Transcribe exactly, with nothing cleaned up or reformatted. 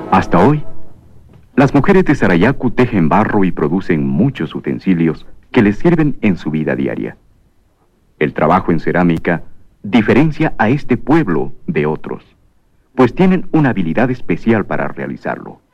Hasta hoy, las mujeres de Sarayaku tejen barro y producen muchos utensilios que les sirven en su vida diaria. El trabajo en cerámica diferencia a este pueblo de otros, pues tienen una habilidad especial para realizarlo.